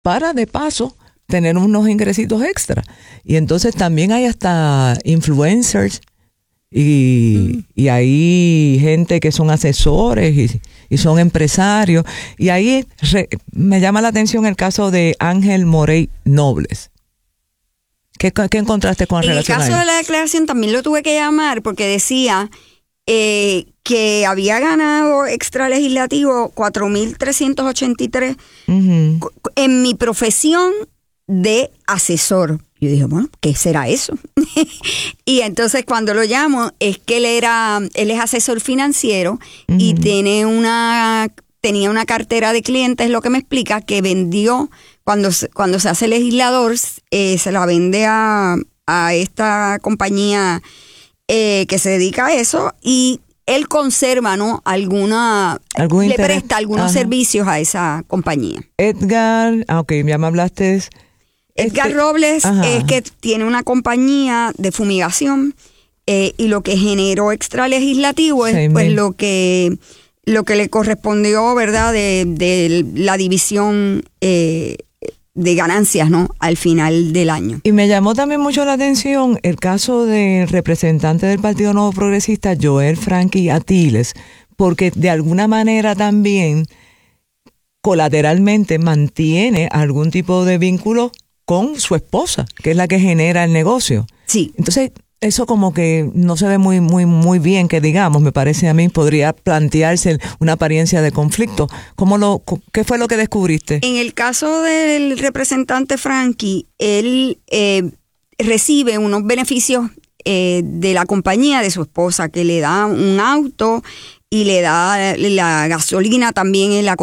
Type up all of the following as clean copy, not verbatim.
para de paso tener unos ingresitos extra. Y entonces también hay hasta influencers y hay gente que son asesores y son empresarios. Y ahí me llama la atención el caso de Ángel Morey Nobles. ¿Qué encontraste con relación a él? En el caso de la declaración también lo tuve que llamar porque decía que había ganado extralegislativo 4.383 en mi profesión de asesor. Yo dije, bueno, ¿qué será eso? Y entonces cuando lo llamo es que él es asesor financiero y tenía una cartera de clientes, lo que me explica, que vendió, cuando se hace legislador, se la vende a esta compañía que se dedica a eso, y él conserva, ¿no? Le presta algunos servicios a esa compañía. Edgar, ya me hablaste. Edgar Robles es que tiene una compañía de fumigación y lo que generó extralegislativo es pues lo que le correspondió, ¿verdad? De la división de ganancias, ¿no? Al final del año. Y me llamó también mucho la atención el caso del representante del Partido Nuevo Progresista, Joel Frankie Atiles, porque de alguna manera también colateralmente mantiene algún tipo de vínculo con su esposa, que es la que genera el negocio. Sí. Entonces, eso como que no se ve muy bien, que digamos, me parece a mí, podría plantearse una apariencia de conflicto. ¿Qué fue lo que descubriste? En el caso del representante Frankie, él recibe unos beneficios de la compañía de su esposa, que le da un auto y le da la gasolina, también es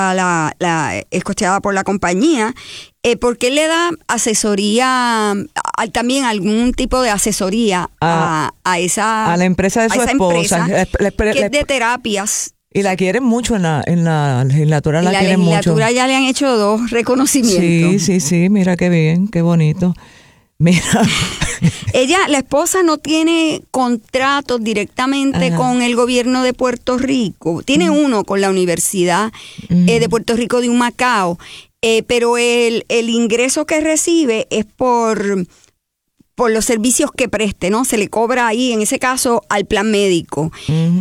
es costeada por la compañía, porque él le da asesoría, también algún tipo de asesoría a la empresa de su esposa, que es de terapias. Y la quieren mucho en la legislatura, la quieren mucho. En la legislatura ya le han hecho 2 reconocimientos. Sí, mira qué bien, qué bonito. Mira. La esposa no tiene contratos directamente con el gobierno de Puerto Rico. Tiene uno con la Universidad de Puerto Rico de Humacao, pero el ingreso que recibe es por los servicios que preste, ¿no? Se le cobra ahí, en ese caso, al plan médico.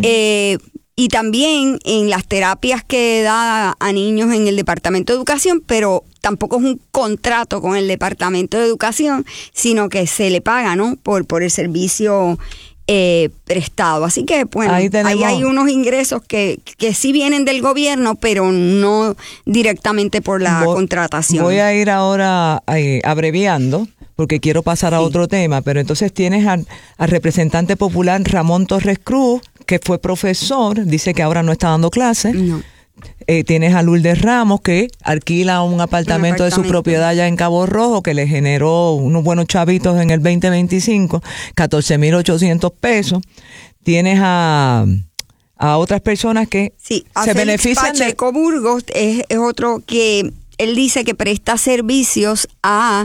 Y también en las terapias que da a niños en el Departamento de Educación, pero tampoco es un contrato con el Departamento de Educación, sino que se le paga, ¿no? Por el servicio prestado. Así que, bueno, ahí hay unos ingresos que sí vienen del gobierno, pero no directamente por la contratación. Voy a ir ahora abreviando, porque quiero pasar a otro tema, pero entonces tienes al representante popular Ramón Torres Cruz, que fue profesor, dice que ahora no está dando clases. No. Tienes a Lourdes Ramos, que alquila un apartamento de su propiedad allá en Cabo Rojo, que le generó unos buenos chavitos en el 2025, 14,800 pesos. Tienes a otras personas que se benefician de... Pacheco Burgos es otro que él dice que presta servicios a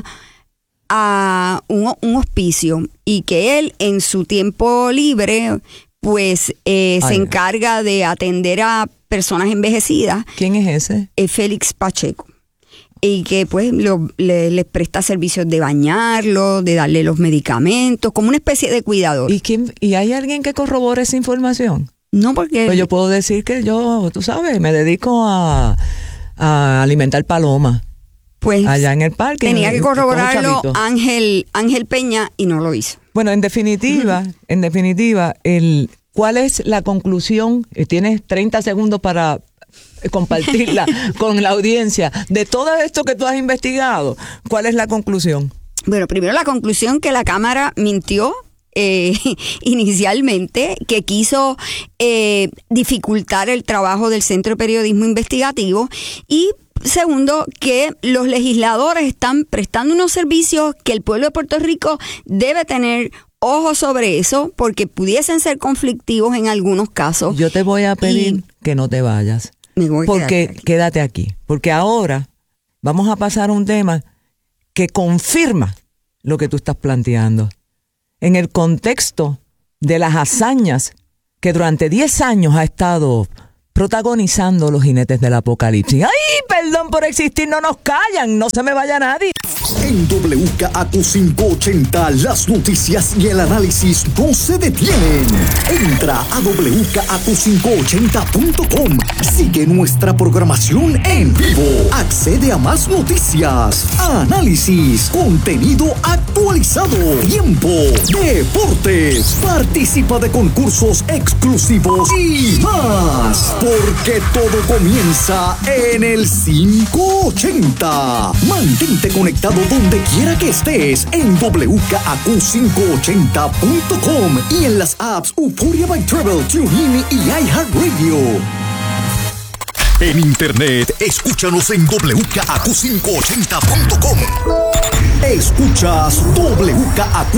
un hospicio, y que él en su tiempo libre pues se encarga de atender a personas envejecidas. ¿Quién es ese? Félix Pacheco. Y que pues les presta servicios de bañarlo, de darle los medicamentos, como una especie de cuidador. ¿Y hay alguien que corrobore esa información? No, porque... Pues yo puedo decir que yo, tú sabes, me dedico a alimentar palomas. Pues allá en el parque. Tenía que corroborarlo Ángel Peña y no lo hizo. Bueno, en definitiva, ¿cuál es la conclusión? Tienes 30 segundos para compartirla con la audiencia. De todo esto que tú has investigado, ¿cuál es la conclusión? Bueno, primero la conclusión, que la Cámara mintió inicialmente, que quiso dificultar el trabajo del Centro de Periodismo Investigativo, y segundo, que los legisladores están prestando unos servicios que el pueblo de Puerto Rico debe tener ojo sobre eso, porque pudiesen ser conflictivos en algunos casos. Yo te voy a pedir que no te vayas. Quédate aquí. Porque ahora vamos a pasar a un tema que confirma lo que tú estás planteando. En el contexto de las hazañas que durante 10 años ha estado protagonizando los jinetes del apocalipsis. ¡Ay, perdón por existir! No nos callan, no se me vaya nadie. En WKAQ 580, las noticias y el análisis no se detienen. Entra a WKAQ580.com. Sigue nuestra programación en vivo. Accede a más noticias, análisis, contenido actualizado, tiempo, deportes. Participa de concursos exclusivos y más. Porque todo comienza en el 580. Mantente conectado donde quiera que estés en WKAQ580.com y en las apps Euphoria by Travel, TuneIn y iHeartRadio. En internet, escúchanos en WKAQ580.com. Escuchas WKAQ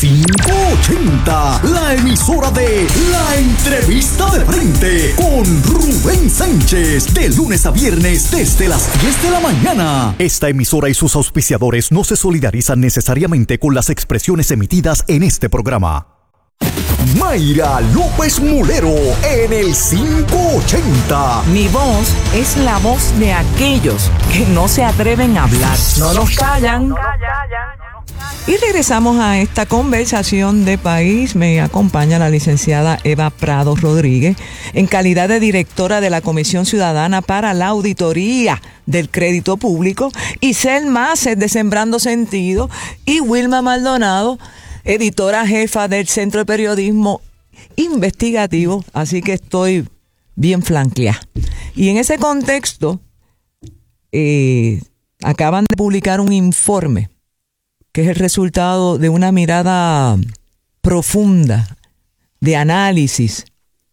580, la emisora de La Entrevista de Frente con Rubén Sánchez, de lunes a viernes desde las 10 de la mañana. Esta emisora y sus auspiciadores no se solidarizan necesariamente con las expresiones emitidas en este programa. Mayra López Mulero en el 580. Mi voz es la voz de aquellos que no se atreven a hablar. No nos callan. Y regresamos a esta conversación de país. Me acompaña la licenciada Eva Prado Rodríguez en calidad de directora de la Comisión Ciudadana para la Auditoría del Crédito Público, y Cel Mácez de Sembrando Sentido, y Wilma Maldonado, editora jefa del Centro de Periodismo Investigativo, así que estoy bien flanqueada. Y en ese contexto, acaban de publicar un informe que es el resultado de una mirada profunda, de análisis,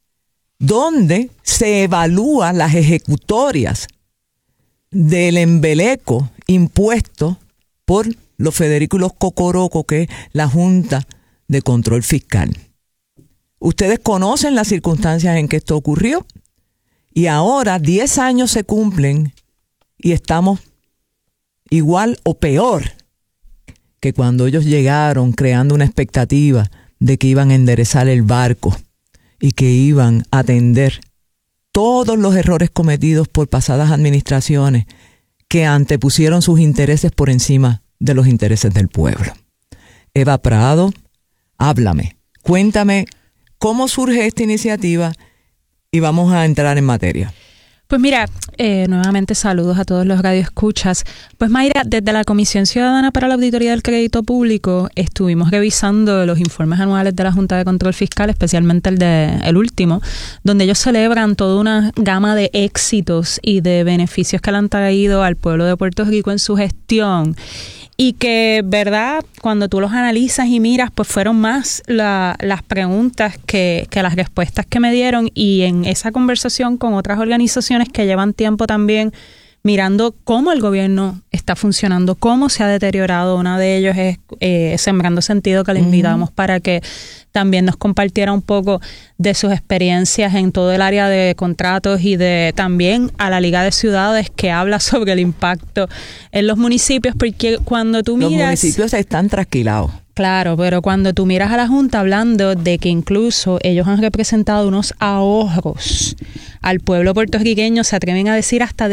donde se evalúan las ejecutorias del embeleco impuesto por los Federico y los Cocoroco, que es la Junta de Control Fiscal. Ustedes conocen las circunstancias en que esto ocurrió, y ahora 10 años se cumplen y estamos igual o peor que cuando ellos llegaron creando una expectativa de que iban a enderezar el barco y que iban a atender todos los errores cometidos por pasadas administraciones que antepusieron sus intereses por encima de los intereses del pueblo. Eva Prado, háblame, cuéntame cómo surge esta iniciativa y vamos a entrar en materia. Pues mira, nuevamente saludos a todos los radioescuchas. Pues Mayra, desde la Comisión Ciudadana para la Auditoría del Crédito Público estuvimos revisando los informes anuales de la Junta de Control Fiscal, especialmente el último, donde ellos celebran toda una gama de éxitos y de beneficios que le han traído al pueblo de Puerto Rico en su gestión. Y que, ¿verdad?, cuando tú los analizas y miras, pues fueron más las preguntas que las respuestas que me dieron. Y en esa conversación con otras organizaciones que llevan tiempo también mirando cómo el gobierno está funcionando, cómo se ha deteriorado. Una de ellos es Sembrando Sentido, que le invitamos para que también nos compartiera un poco de sus experiencias en todo el área de contratos y de también a la Liga de Ciudades, que habla sobre el impacto en los municipios, porque cuando tú miras... Los municipios están trasquilados. Claro, pero cuando tú miras a la Junta hablando de que incluso ellos han representado unos ahorros al pueblo puertorriqueño, se atreven a decir hasta de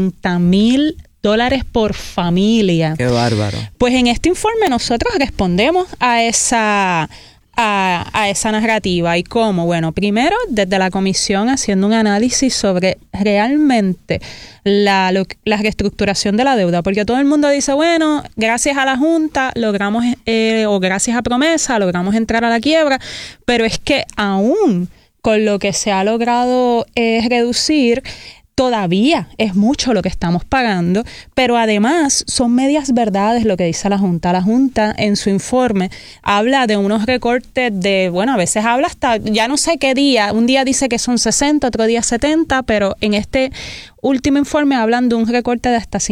$60,000 por familia. ¡Qué bárbaro! Pues en este informe nosotros respondemos a esa narrativa. ¿Y cómo? Bueno, primero desde la comisión haciendo un análisis sobre realmente la reestructuración de la deuda, porque todo el mundo dice, bueno, gracias a la Junta logramos, o gracias a Promesa logramos entrar a la quiebra, pero es que aún con lo que se ha logrado reducir, todavía es mucho lo que estamos pagando, pero además son medias verdades lo que dice la Junta. La Junta en su informe habla de unos recortes de, bueno, a veces habla hasta, ya no sé qué día, un día dice que son 60, otro día 70, pero en este último informe hablan de un recorte de hasta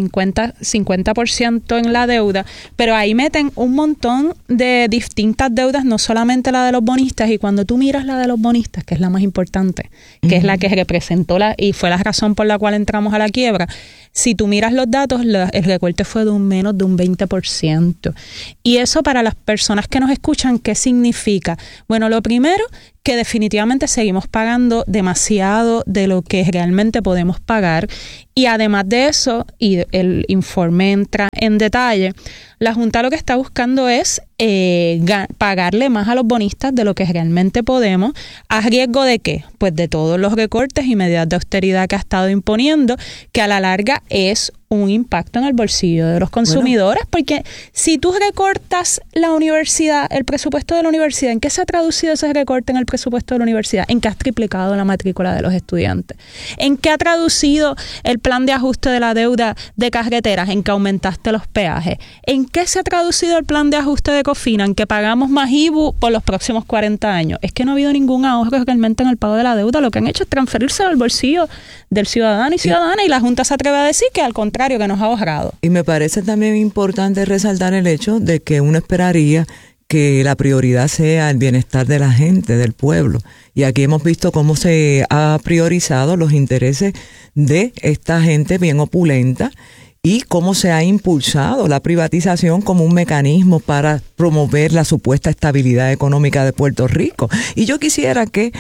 50% en la deuda, pero ahí meten un montón de distintas deudas, no solamente la de los bonistas, y cuando tú miras la de los bonistas, que es la más importante, que es la que representó y fue la razón por la cual entramos a la quiebra, si tú miras los datos, el recorte fue de menos de un 20%. Y eso para las personas que nos escuchan, ¿qué significa? Bueno, lo primero, que definitivamente seguimos pagando demasiado de lo que realmente podemos pagar. Y además de eso, y el informe entra en detalle, la Junta lo que está buscando es pagarle más a los bonistas de lo que realmente podemos. ¿A riesgo de qué? Pues de todos los recortes y medidas de austeridad que ha estado imponiendo, que a la larga es un impacto en el bolsillo de los consumidores, porque si tú recortas la universidad, el presupuesto de la universidad, ¿en qué se ha traducido ese recorte en el presupuesto de la universidad? En que has triplicado la matrícula de los estudiantes. ¿En qué ha traducido el plan de ajuste de la deuda de carreteras? En que aumentaste los peajes. ¿En qué se ha traducido el plan de ajuste de Cofina? En que pagamos más IBU por los próximos 40 años. Es que no ha habido ningún ahorro realmente en el pago de la deuda. Lo que han hecho es transferirse al bolsillo del ciudadano y ciudadana, y la Junta se atreve a decir que al contrario, que nos ha ahorrado. Y me parece también importante resaltar el hecho de que uno esperaría que la prioridad sea el bienestar de la gente, del pueblo. Y aquí hemos visto cómo se ha priorizado los intereses de esta gente bien opulenta y cómo se ha impulsado la privatización como un mecanismo para promover la supuesta estabilidad económica de Puerto Rico. Y yo quisiera que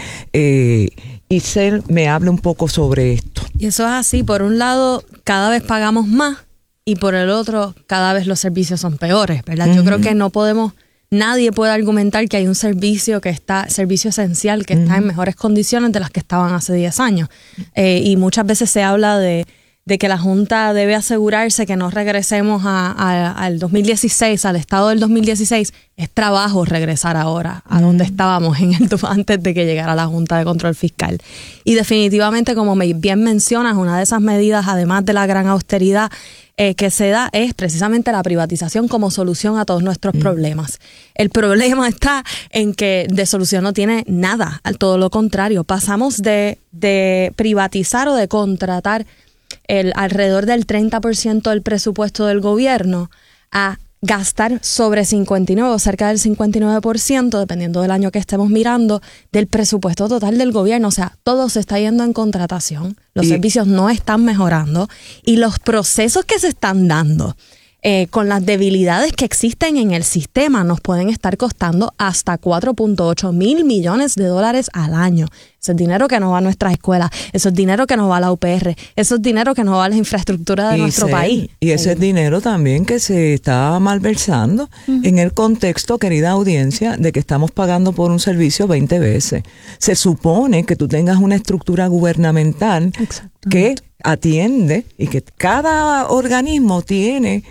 Isel me hable un poco sobre esto. Y eso es así. Por un lado, cada vez pagamos más, y por el otro, cada vez los servicios son peores, ¿verdad? Yo creo que nadie puede argumentar que hay un servicio esencial que está en mejores condiciones de las que estaban hace 10 años. Y muchas veces se habla de que la Junta debe asegurarse que no regresemos al 2016, al estado del 2016. Es trabajo regresar ahora a donde estábamos antes de que llegara la Junta de Control Fiscal. Y definitivamente, como bien mencionas, una de esas medidas, además de la gran austeridad que se da, es precisamente la privatización como solución a todos nuestros problemas. El problema está en que de solución no tiene nada, todo lo contrario. Pasamos de privatizar o de contratar alrededor del 30% del presupuesto del gobierno a gastar sobre 59 o cerca del 59%, dependiendo del año que estemos mirando, del presupuesto total del gobierno. O sea, todo se está yendo en contratación, los servicios no están mejorando, y los procesos que se están dando con las debilidades que existen en el sistema nos pueden estar costando hasta 4.8 mil millones de dólares al año. Ese es dinero que no va a nuestras escuelas, eso es dinero que no va a la UPR, eso es dinero que no va a la infraestructura de nuestro país. Y ese es dinero también que se está malversando en el contexto, querida audiencia, de que estamos pagando por un servicio 20 veces. Se supone que tú tengas una estructura gubernamental que atiende y que cada organismo tiene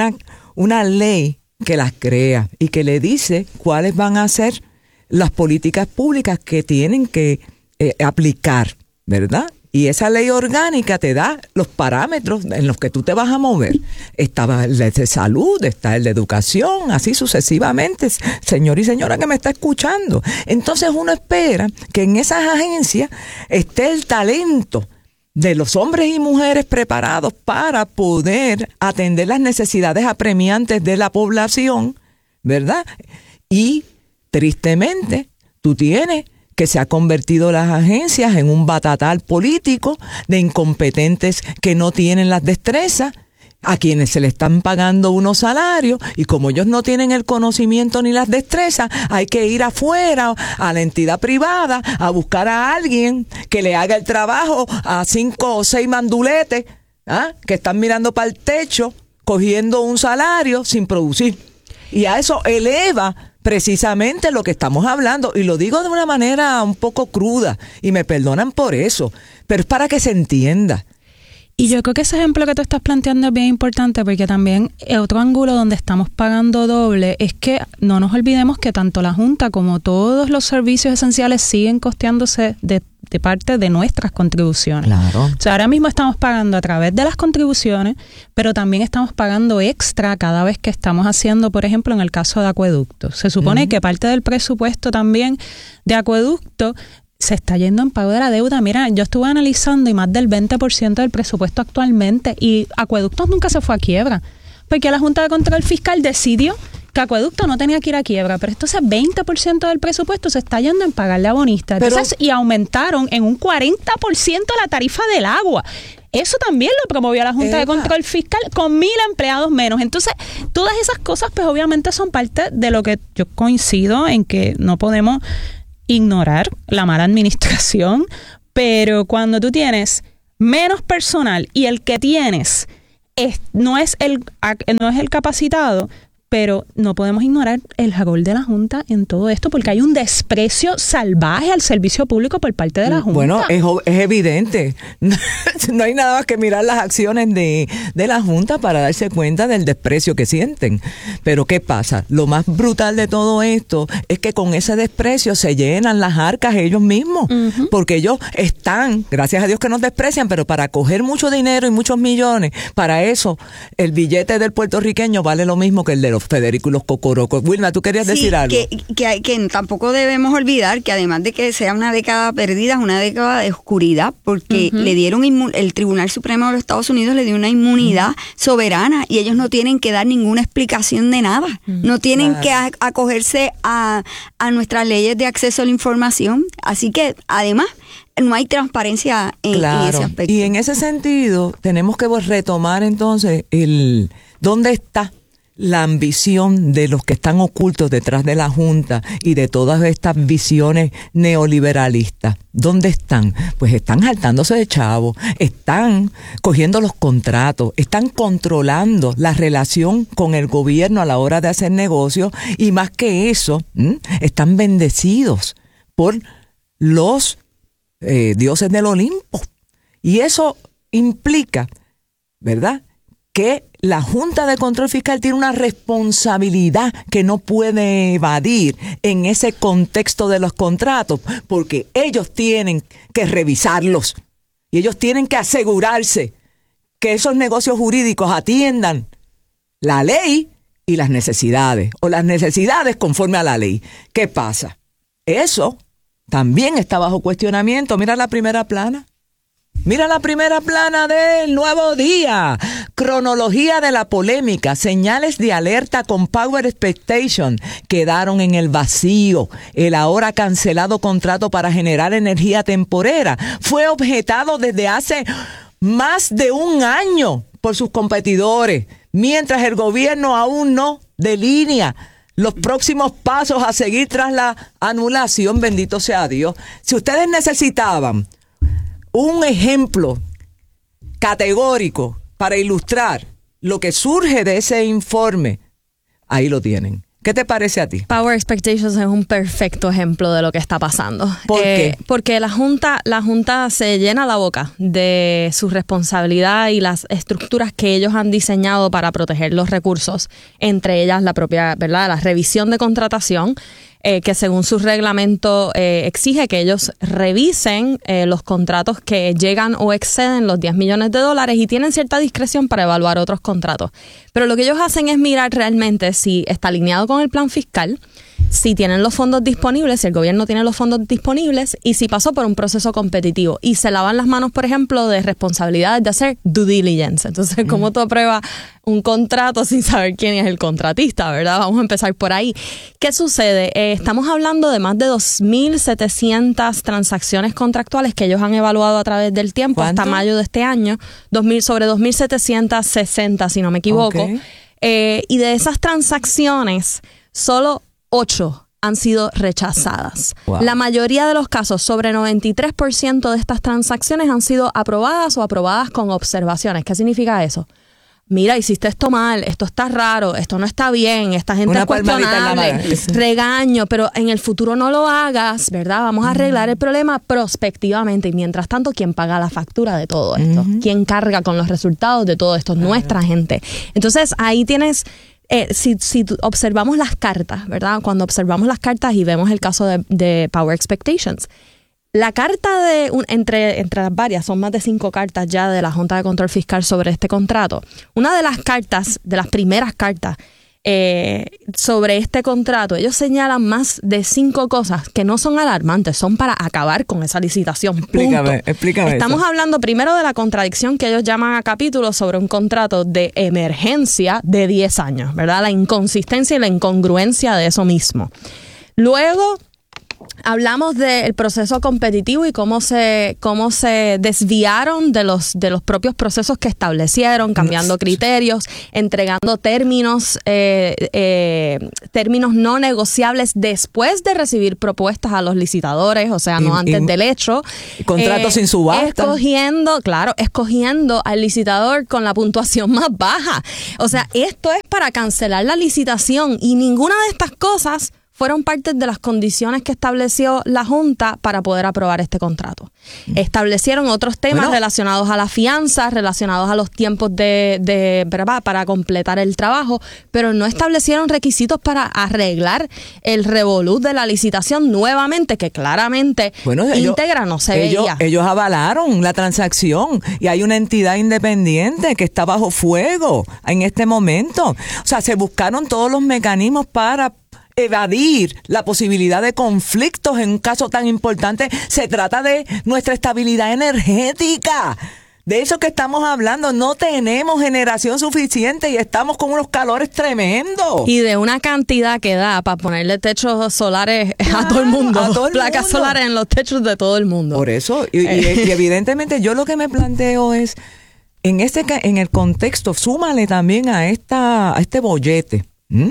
una ley que las crea y que le dice cuáles van a ser las políticas públicas que tienen que aplicar, ¿verdad? Y esa ley orgánica te da los parámetros en los que tú te vas a mover. Está el de salud, está el de educación, así sucesivamente, señor y señora que me está escuchando. Entonces uno espera que en esas agencias esté el talento de los hombres y mujeres preparados para poder atender las necesidades apremiantes de la población, ¿verdad? Y tristemente, tú tienes que se ha convertido las agencias en un batatal político de incompetentes que no tienen las destrezas, a quienes se le están pagando unos salarios, y como ellos no tienen el conocimiento ni las destrezas, hay que ir afuera a la entidad privada a buscar a alguien que le haga el trabajo a 5 o 6 manduletes que están mirando para el techo cogiendo un salario sin producir. Y a eso eleva precisamente lo que estamos hablando, y lo digo de una manera un poco cruda y me perdonan por eso, pero es para que se entienda. Y yo creo que ese ejemplo que tú estás planteando es bien importante, porque también otro ángulo donde estamos pagando doble es que no nos olvidemos que tanto la Junta como todos los servicios esenciales siguen costeándose de parte de nuestras contribuciones. Claro. O sea, ahora mismo estamos pagando a través de las contribuciones, pero también estamos pagando extra cada vez que estamos haciendo, por ejemplo, en el caso de acueductos. Se supone que parte del presupuesto también de acueducto se está yendo en pago de la deuda. Mira, yo estuve analizando y más del 20% del presupuesto actualmente, y Acueductos nunca se fue a quiebra, porque la Junta de Control Fiscal decidió que Acueducto no tenía que ir a quiebra, pero entonces 20% del presupuesto se está yendo en pagarle a bonistas. Entonces, y aumentaron en un 40% la tarifa del agua. Eso también lo promovió la Junta de Control Fiscal con 1,000 empleados menos. Entonces, todas esas cosas, pues obviamente son parte de lo que yo coincido en que no podemos ignorar la mala administración, pero cuando tú tienes menos personal y el que tienes no es el capacitado, pero no podemos ignorar el rol de la Junta en todo esto porque hay un desprecio salvaje al servicio público por parte de la Junta. Bueno, es evidente. No hay nada más que mirar las acciones de la Junta para darse cuenta del desprecio que sienten. Pero ¿qué pasa? Lo más brutal de todo esto es que con ese desprecio se llenan las arcas ellos mismos. Uh-huh. Porque ellos están, gracias a Dios que nos desprecian, pero para coger mucho dinero y muchos millones, para eso el billete del puertorriqueño vale lo mismo que el de los Federico y los Cocorocos. Wilma, ¿tú querías decir algo? Que tampoco debemos olvidar que además de que sea una década perdida, es una década de oscuridad, porque le dieron el Tribunal Supremo de los Estados Unidos le dio una inmunidad soberana y ellos no tienen que dar ninguna explicación de nada. No tienen que acogerse a nuestras leyes de acceso a la información. Así que, además, no hay transparencia en ese aspecto. Y en ese sentido, tenemos que retomar entonces ¿dónde está la ambición de los que están ocultos detrás de la Junta y de todas estas visiones neoliberalistas? ¿Dónde están? Pues están saltándose de chavo, están cogiendo los contratos, están controlando la relación con el gobierno a la hora de hacer negocios y más que eso, están bendecidos por los dioses del Olimpo. Y eso implica, ¿verdad?, que la Junta de Control Fiscal tiene una responsabilidad que no puede evadir en ese contexto de los contratos, porque ellos tienen que revisarlos y ellos tienen que asegurarse que esos negocios jurídicos atiendan la ley y las necesidades, o las necesidades conforme a la ley. ¿Qué pasa? Eso también está bajo cuestionamiento. Mira la primera plana. Mira la primera plana del Nuevo Día. Cronología de la polémica. Señales de alerta con Power Expectation quedaron en el vacío. El ahora cancelado contrato para generar energía temporera fue objetado desde hace más de un año por sus competidores, mientras el gobierno aún no delinea los próximos pasos a seguir tras la anulación. Bendito sea Dios. Si ustedes necesitaban un ejemplo categórico para ilustrar lo que surge de ese informe, ahí lo tienen. ¿Qué te parece a ti? Power Expectations es un perfecto ejemplo de lo que está pasando. ¿Por qué? Porque la Junta se llena la boca de su responsabilidad y las estructuras que ellos han diseñado para proteger los recursos, entre ellas la propia, ¿verdad?, la revisión de contratación, que según su reglamento exige que ellos revisen los contratos que llegan o exceden los $10 millones y tienen cierta discreción para evaluar otros contratos. Pero lo que ellos hacen es mirar realmente si está alineado con el plan fiscal, si tienen los fondos disponibles, si el gobierno tiene los fondos disponibles y si pasó por un proceso competitivo. Y se lavan las manos, por ejemplo, de responsabilidades de hacer due diligence. Entonces, ¿cómo tú apruebas un contrato sin saber quién es el contratista, verdad? Vamos a empezar por ahí. ¿Qué sucede? Estamos hablando de más de 2.700 transacciones contractuales que ellos han evaluado a través del tiempo. ¿Cuánto? Hasta mayo de este año. Sobre 2.760, si no me equivoco. Okay. Y de esas transacciones, solo 8 han sido rechazadas. Wow. La mayoría de los casos, sobre 93% de estas transacciones han sido aprobadas o aprobadas con observaciones. ¿Qué significa eso? Mira, hiciste esto mal, esto está raro, esto no está bien, esta gente es cuestionable, regaño, pero en el futuro no lo hagas, ¿verdad? Vamos a arreglar el problema prospectivamente y mientras tanto, ¿quién paga la factura de todo esto? ¿Quién carga con los resultados de todo esto? Nuestra gente. Entonces, ahí tienes... Si observamos las cartas, ¿verdad? Cuando observamos las cartas y vemos el caso de Power Expectations, la carta entre las varias, son más de 5 cartas ya de la Junta de Control Fiscal sobre este contrato. Una de las cartas, de las primeras cartas, sobre este contrato, ellos señalan más de 5 cosas que no son alarmantes, son para acabar con esa licitación. Explícame Estamos eso. hablando primero de la contradicción que ellos llaman a capítulo sobre un contrato de emergencia de 10 años, ¿verdad? La inconsistencia y la incongruencia de eso mismo. Luego hablamos del proceso competitivo y cómo se desviaron de los propios procesos que establecieron, cambiando criterios, entregando términos no negociables después de recibir propuestas a los licitadores, o sea, no antes del hecho. Contratos sin subasta. Escogiendo al licitador con la puntuación más baja. O sea, esto es para cancelar la licitación y ninguna de estas cosas fueron parte de las condiciones que estableció la Junta para poder aprobar este contrato. Establecieron otros temas relacionados a las fianzas, relacionados a los tiempos ¿verdad? Para completar el trabajo, pero no establecieron requisitos para arreglar el revolú de la licitación nuevamente, que claramente íntegra no se veía. Ellos avalaron la transacción y hay una entidad independiente que está bajo fuego en este momento. O sea, se buscaron todos los mecanismos para evadir la posibilidad de conflictos en un caso tan importante. Se trata de nuestra estabilidad energética. De eso que estamos hablando. No tenemos generación suficiente y estamos con unos calores tremendos. Y de una cantidad que da para ponerle techos solares a todo el mundo. Placas solares en los techos de todo el mundo. Por eso. Y evidentemente yo lo que me planteo es, en el contexto, súmale también a este bollete,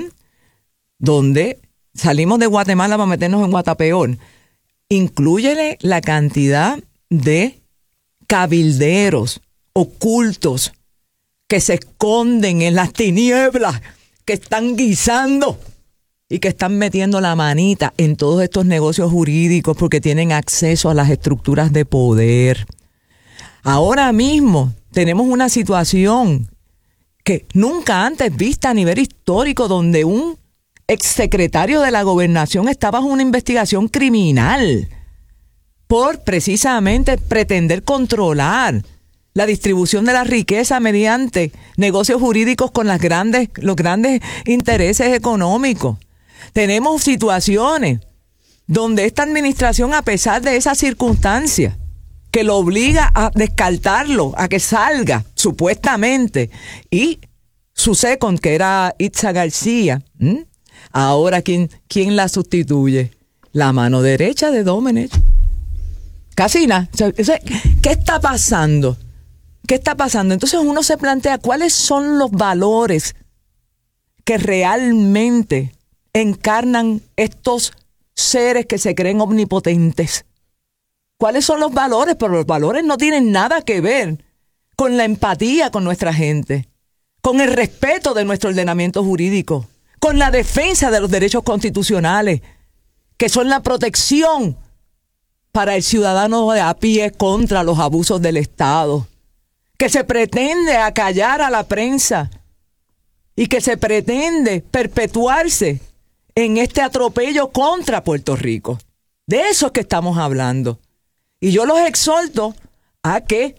donde salimos de Guatemala para meternos en Guatapeor. Inclúyele la cantidad de cabilderos ocultos que se esconden en las tinieblas, que están guisando y que están metiendo la manita en todos estos negocios jurídicos porque tienen acceso a las estructuras de poder. Ahora mismo tenemos una situación que nunca antes vista a nivel histórico, donde un exsecretario de la Gobernación está bajo una investigación criminal por precisamente pretender controlar la distribución de la riqueza mediante negocios jurídicos con los grandes intereses económicos. Tenemos situaciones donde esta administración, a pesar de esas circunstancias que lo obliga a descartarlo, a que salga supuestamente, y su second, que era Itza García, ahora, ¿quién la sustituye? La mano derecha de Domenech. Casina. ¿Qué está pasando? ¿Qué está pasando? Entonces uno se plantea cuáles son los valores que realmente encarnan estos seres que se creen omnipotentes. ¿Cuáles son los valores? Pero los valores no tienen nada que ver con la empatía con nuestra gente, con el respeto de nuestro ordenamiento jurídico, con la defensa de los derechos constitucionales, que son la protección para el ciudadano de a pie contra los abusos del Estado, que se pretende acallar a la prensa y que se pretende perpetuarse en este atropello contra Puerto Rico. De eso es que estamos hablando. Y yo los exhorto a que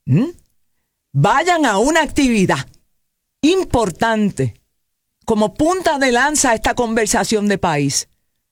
vayan a una actividad importante como punta de lanza a esta conversación de país.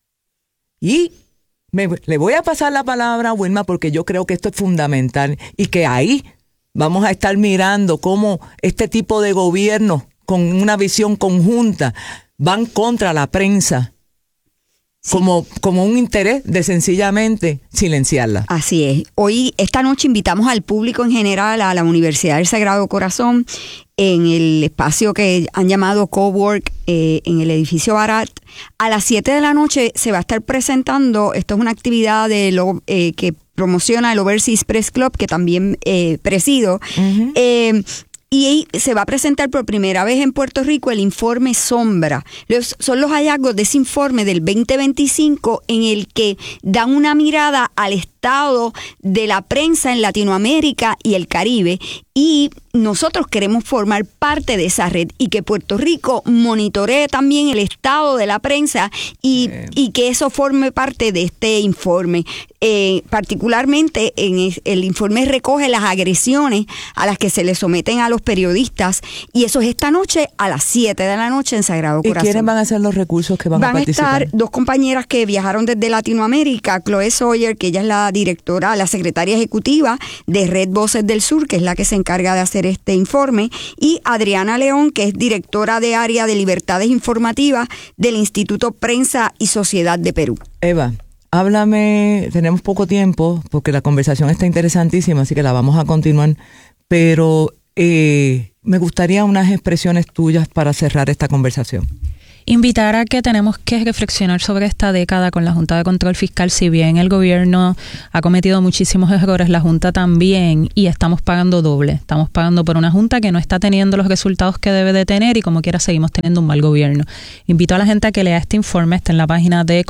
Y le voy a pasar la palabra a Wilma, porque yo creo que esto es fundamental y que ahí vamos a estar mirando cómo este tipo de gobiernos con una visión conjunta van contra la prensa. Sí. Como un interés de sencillamente silenciarla. Así es. Esta noche invitamos al público en general a la Universidad del Sagrado Corazón en el espacio que han llamado Cowork en el edificio Barat. A las 7 de la noche se va a estar presentando, esto es una actividad que promociona el Overseas Press Club, que también presido. Uh-huh. Y se va a presentar por primera vez en Puerto Rico el informe Sombra. Son los hallazgos de ese informe del 2025 en el que dan una mirada al estado de la prensa en Latinoamérica y el Caribe, y nosotros queremos formar parte de esa red y que Puerto Rico monitoree también el estado de la prensa y que eso forme parte de este informe. Particularmente el informe recoge las agresiones a las que se le someten a los periodistas, y eso es esta noche a las 7 de la noche en Sagrado Corazón. ¿Y quiénes van a ser los recursos que van a participar? Van a estar dos compañeras que viajaron desde Latinoamérica, Chloe Sawyer, que ella es la directora, la secretaria ejecutiva de Red Voces del Sur, que es la que se encarga de hacer este informe, y Adriana León, que es directora de área de libertades informativas del Instituto Prensa y Sociedad de Perú. Eva, háblame, tenemos poco tiempo porque la conversación está interesantísima, así que la vamos a continuar, pero me gustaría unas expresiones tuyas para cerrar esta conversación. Invitar a que tenemos que reflexionar sobre esta década con la Junta de Control Fiscal. Si bien el gobierno ha cometido muchísimos errores, la Junta también, y estamos pagando doble. Estamos pagando por una Junta que no está teniendo los resultados que debe de tener, y como quiera seguimos teniendo un mal gobierno. Invito a la gente a que lea este informe. Está en la página de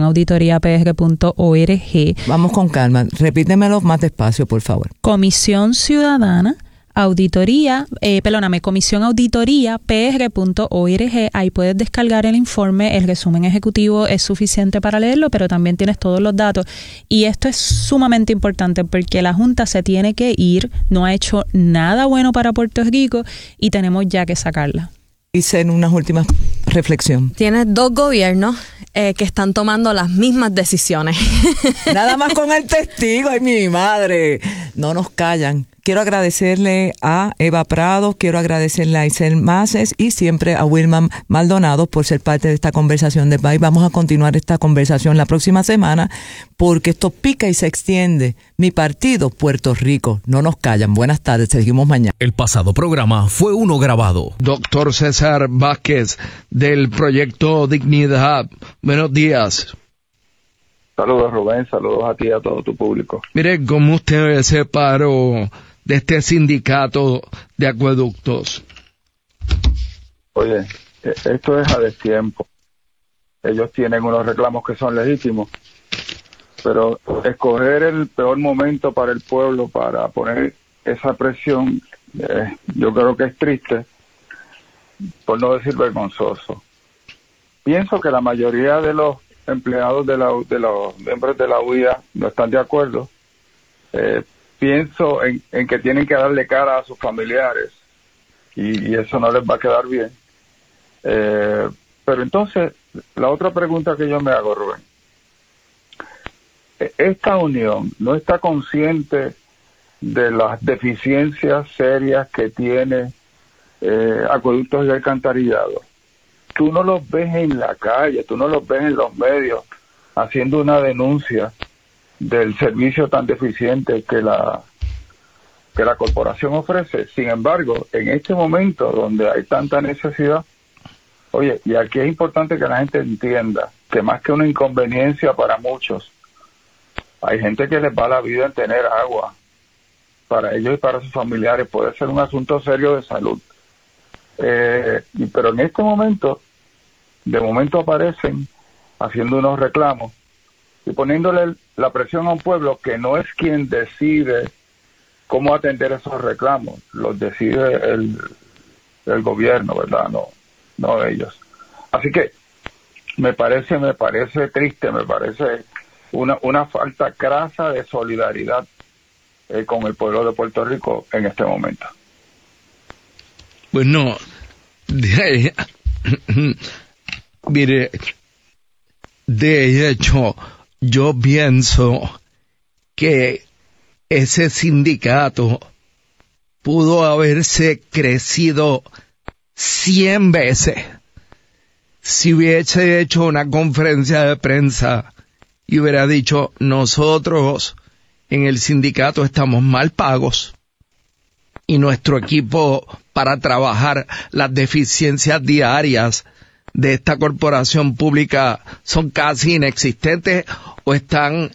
comisionauditoriapr.org. Vamos con calma. Repítemelo más despacio, por favor. Comisión Ciudadana Comisión Auditoría PR.org. Ahí puedes descargar el informe. El resumen ejecutivo es suficiente para leerlo, pero también tienes todos los datos. Y esto es sumamente importante porque la Junta se tiene que ir, no ha hecho nada bueno para Puerto Rico y tenemos ya que sacarla. Hice en unas últimas reflexión. Tienes dos gobiernos que están tomando las mismas decisiones. Nada más con el testigo, ay mi madre. No nos callan. Quiero agradecerle a Eva Prado, quiero agradecerle a Isel Maces y siempre a Wilma Maldonado por ser parte de esta conversación de país. Vamos a continuar esta conversación la próxima semana porque esto pica y se extiende. Mi partido, Puerto Rico. No nos callan. Buenas tardes, seguimos mañana. El pasado programa fue uno grabado. Doctor César Vázquez del Proyecto Dignidad. Buenos días. Saludos, Rubén, saludos a ti y a todo tu público. Mire, ¿cómo usted se separó de este sindicato de acueductos? Oye, esto es a destiempo. Ellos tienen unos reclamos que son legítimos, pero escoger el peor momento para el pueblo para poner esa presión, yo creo que es triste, por no decir vergonzoso. Pienso que la mayoría de los empleados de los miembros de la UIA no están de acuerdo. Pienso en que tienen que darle cara a sus familiares y eso no les va a quedar bien. Pero entonces, la otra pregunta que yo me hago, Rubén, ¿esta unión no está consciente de las deficiencias serias que tiene Acueductos y Alcantarillado? Tú no los ves en la calle, tú no los ves en los medios haciendo una denuncia del servicio tan deficiente que la corporación ofrece. Sin embargo, en este momento donde hay tanta necesidad, oye, y aquí es importante que la gente entienda que más que una inconveniencia para muchos, hay gente que les va la vida en tener agua para ellos y para sus familiares. Puede ser un asunto serio de salud. Pero en este momento, de momento aparecen haciendo unos reclamos y poniéndole la presión a un pueblo que no es quien decide cómo atender esos reclamos, los decide el gobierno, ¿verdad? No ellos. Así que me parece triste, me parece una falta crasa de solidaridad con el pueblo de Puerto Rico en este momento. Bueno, mire, de hecho, yo pienso que ese sindicato pudo haberse crecido 100 veces si hubiese hecho una conferencia de prensa y hubiera dicho: nosotros en el sindicato estamos mal pagos y nuestro equipo para trabajar las deficiencias diarias de esta corporación pública son casi inexistentes o están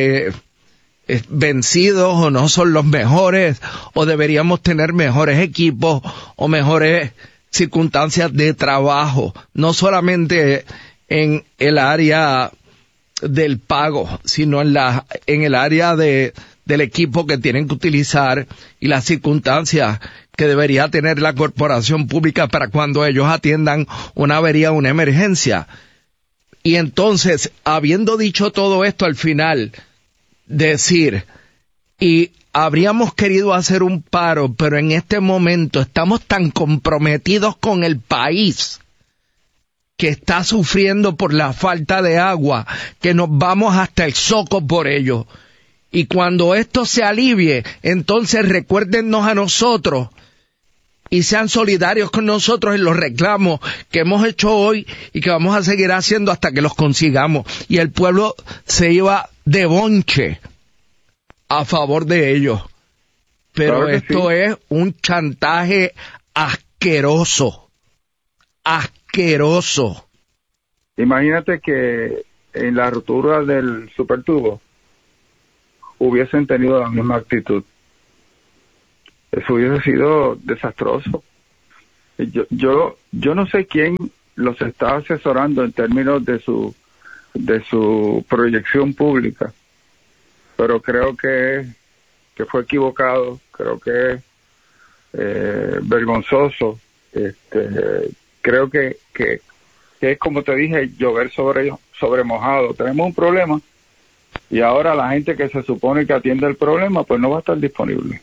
vencidos o no son los mejores o deberíamos tener mejores equipos o mejores circunstancias de trabajo, no solamente en el área del pago, sino en el área del equipo que tienen que utilizar y las circunstancias que debería tener la corporación pública para cuando ellos atiendan una avería, una emergencia. Y entonces, habiendo dicho todo esto al final, decir, y habríamos querido hacer un paro, pero en este momento estamos tan comprometidos con el país que está sufriendo por la falta de agua, que nos vamos hasta el zoco por ello. Y cuando esto se alivie, entonces recuérdennos a nosotros y sean solidarios con nosotros en los reclamos que hemos hecho hoy y que vamos a seguir haciendo hasta que los consigamos. Y el pueblo se iba de bonche a favor de ellos. Pero claro esto sí. Es un chantaje asqueroso. Asqueroso. Imagínate que en la ruptura del supertubo hubiesen tenido la misma actitud. Eso hubiese sido desastroso. Yo no sé quién los está asesorando en términos de su proyección pública, pero creo que fue equivocado, creo que es vergonzoso. Creo que es como te dije, llover sobre mojado. Tenemos un problema y ahora la gente que se supone que atiende el problema pues no va a estar disponible.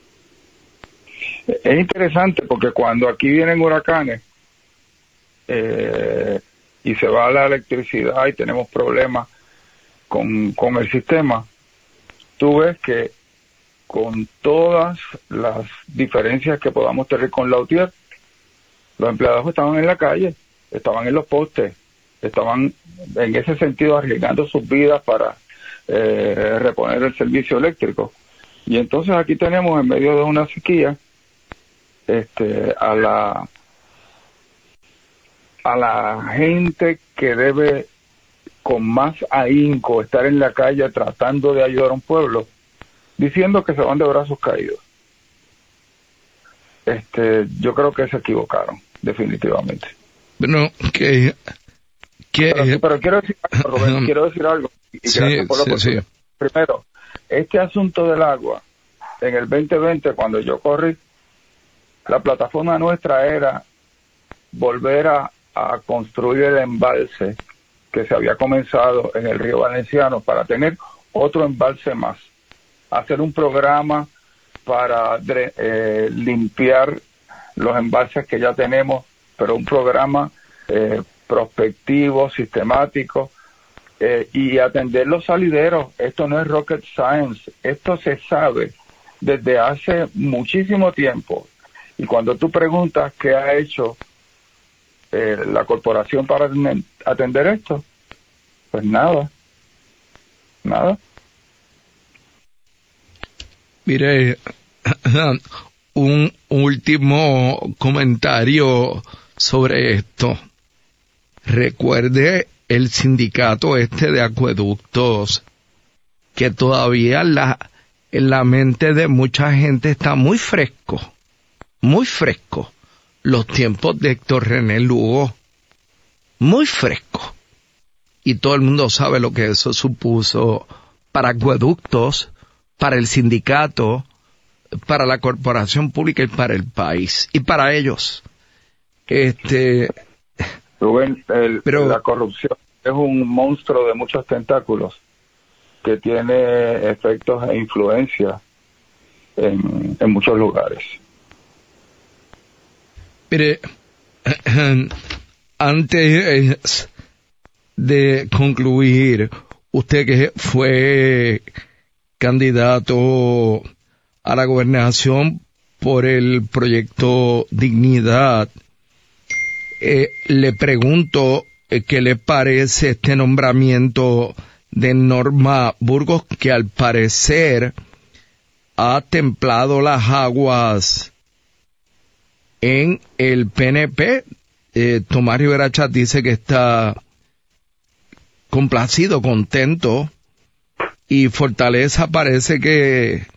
Es interesante porque cuando aquí vienen huracanes y se va la electricidad y tenemos problemas con el sistema, tú ves que con todas las diferencias que podamos tener con Lautier, los empleados estaban en la calle, estaban en los postes, estaban en ese sentido arriesgando sus vidas para reponer el servicio eléctrico. Y entonces aquí tenemos en medio de una sequía a la gente que debe con más ahínco estar en la calle tratando de ayudar a un pueblo, diciendo que se van de brazos caídos. Yo creo que se equivocaron, definitivamente. Bueno, pero quiero decir algo, Rubén, quiero decir algo. Y sí, gracias por la oportunidad. Sí. Primero, este asunto del agua, en el 2020, cuando yo corrí, la plataforma nuestra era volver a construir el embalse que se había comenzado en el río Valenciano para tener otro embalse más, hacer un programa para limpiar los embalses que ya tenemos, pero un programa prospectivo, sistemático, y atender los salideros. Esto no es rocket science, esto se sabe desde hace muchísimo tiempo. Y cuando tú preguntas qué ha hecho la corporación para atender esto, pues nada. Mire, un último comentario sobre esto. Recuerde el sindicato de acueductos, que todavía en la mente de mucha gente está muy fresco, los tiempos de Héctor René Lugo, muy fresco. Y todo el mundo sabe lo que eso supuso para acueductos, para el sindicato, para la corporación pública y para el país. Y para ellos. Rubén, la corrupción es un monstruo de muchos tentáculos que tiene efectos e influencia en muchos lugares. Mire, antes de concluir, usted que fue candidato a la gobernación por el proyecto Dignidad, le pregunto qué le parece este nombramiento de Norma Burgos, que al parecer ha templado las aguas en el PNP. Tomás Rivera Chatz dice que está complacido, contento, y Fortaleza parece que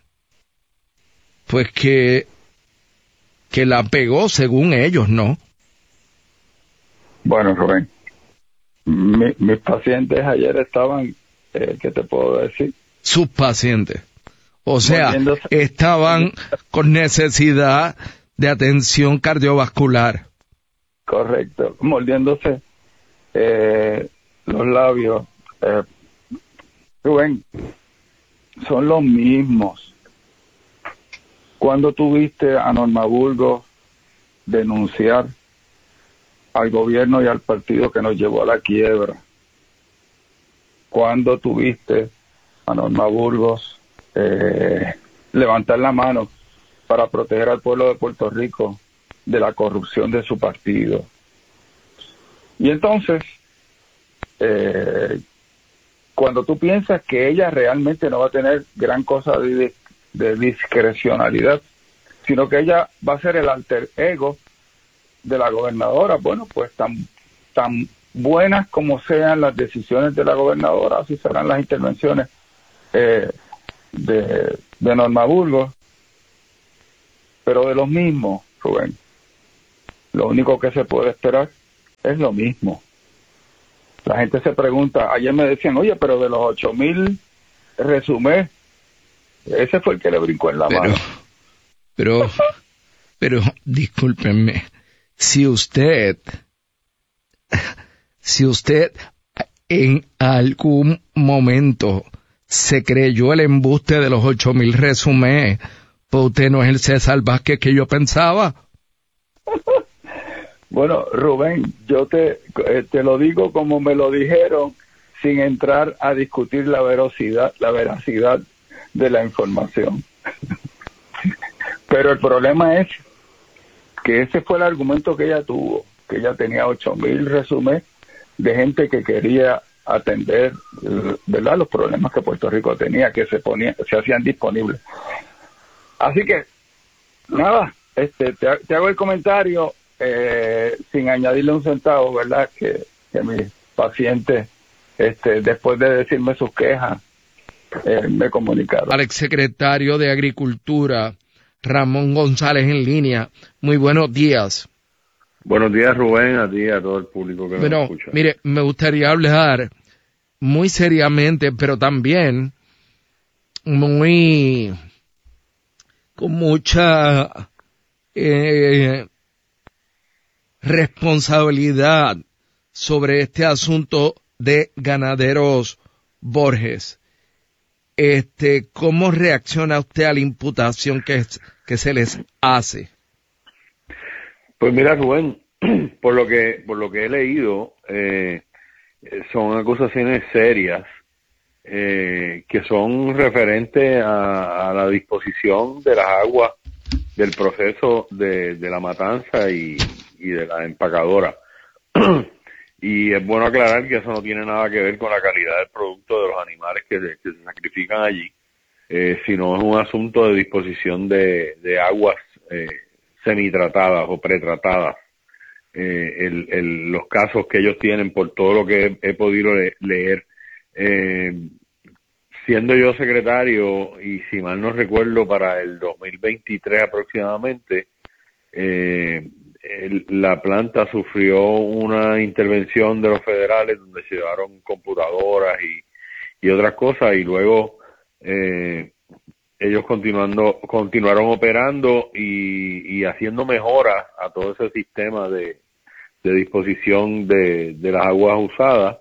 la pegó según ellos, ¿no? Bueno, Rubén, mis pacientes ayer estaban, ¿qué te puedo decir? Sus pacientes. O sea, Volviéndose. estaban con necesidad de atención cardiovascular. Correcto, mordiéndose los labios. Rubén, son los mismos. ¿Cuándo tuviste a Norma Burgos denunciar al gobierno y al partido que nos llevó a la quiebra? ¿Cuándo tuviste a Norma Burgos levantar la mano para proteger al pueblo de Puerto Rico de la corrupción de su partido? Y entonces, cuando tú piensas que ella realmente no va a tener gran cosa de discrecionalidad, sino que ella va a ser el alter ego de la gobernadora, bueno, pues tan buenas como sean las decisiones de la gobernadora, así serán las intervenciones de Norma Burgos, pero de los mismos, Rubén, lo único que se puede esperar es lo mismo. La gente se pregunta, ayer me decían, oye, pero de los 8,000 resumés, ese fue el que le brincó en la mano. Pero, discúlpenme, si usted en algún momento se creyó el embuste de los 8,000 resumés, pues usted no es el César Vázquez que yo pensaba. Bueno, Rubén, yo te lo digo como me lo dijeron, sin entrar a discutir la veracidad de la información. Pero el problema es que ese fue el argumento que ella tuvo, que ella tenía 8,000 resúmenes de gente que quería atender, ¿verdad?, los problemas que Puerto Rico tenía, que se hacían disponibles. Así que, nada, te hago el comentario sin añadirle un centavo, ¿verdad?, que mis pacientes, después de decirme sus quejas, me comunicaron. Al exsecretario de Agricultura, Ramón González, en línea. Muy buenos días. Buenos días, Rubén, a ti y a todo el público que nos escucha. Mire, me gustaría hablar muy seriamente, pero también con mucha responsabilidad sobre este asunto de Ganaderos Borges. ¿Cómo reacciona usted a la imputación que se les hace? Pues mira, Rubén, por lo que he leído, son acusaciones serias que son referentes a la disposición de las aguas del proceso de la matanza y de la empacadora. Y es bueno aclarar que eso no tiene nada que ver con la calidad del producto de los animales que se sacrifican allí, sino es un asunto de disposición de aguas semitratadas o pretratadas. Los casos que ellos tienen, por todo lo que he podido leer, siendo yo secretario, y si mal no recuerdo, para el 2023 aproximadamente, la planta sufrió una intervención de los federales donde se llevaron computadoras y otras cosas, y luego ellos continuaron operando y haciendo mejoras a todo ese sistema de disposición de las aguas usadas,